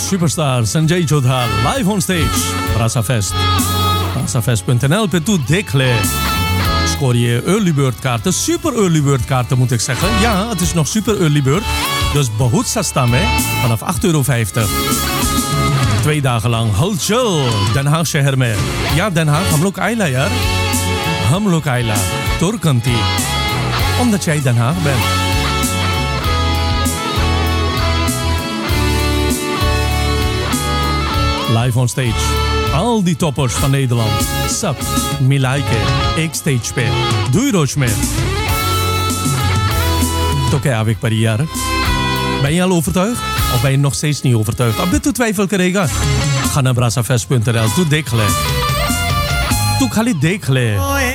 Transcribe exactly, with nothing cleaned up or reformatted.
सुपरस्टार Sanjay Chaudha live on stage. Brasafest. Brasafest punt n l पे तू देख ले. Scoor je early bird kaarten, super early bird kaarten moet ik zeggen. Ja, het is nog super early bird. Dus बहुत सस्ता में vanaf acht euro vijftig. Twee dagen lang Hulchel, Den Haag शहर में. Ja, Den Haag, हम लोग आइला यार. हम लोग आइला. Torkanti. Omdat jij Den Haag bent. Live on stage. Al die toppers van Nederland. Sap, Milaike, X-Stage पे. Doei रोज में. तो क्या आवेग परी यार? Ben je al overtuigd? Of ben je nog steeds niet overtuigd? अब भी तू twijfel करेगा. Ga naar brasafest punt n l. तू देख ले. तू खाली देख ले.